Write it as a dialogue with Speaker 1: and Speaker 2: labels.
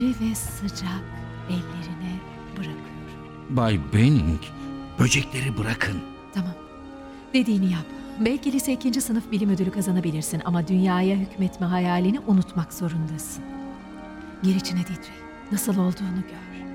Speaker 1: ve sıcak ellerine bırakıyorum.
Speaker 2: Bay Benning, böcekleri bırakın.
Speaker 1: Tamam. Dediğini yap. Belki lise 2. sınıf bilim ödülü kazanabilirsin ama dünyaya hükmetme hayalini unutmak zorundasın. Gir içine Dietrich. Nasıl olduğunu gör.